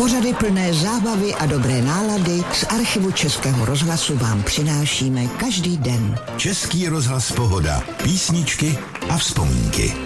Pořady plné zábavy a dobré nálady z archivu Českého rozhlasu vám přinášíme každý den. Český rozhlas Pohoda. Písničky a vzpomínky.